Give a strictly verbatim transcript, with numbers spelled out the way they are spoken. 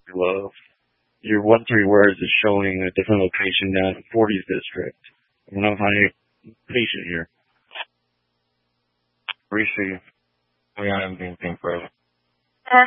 Love. Your one three words is showing a different location down in forties district. I don't know if I need patient here. Appreciate you. I don't have anything further.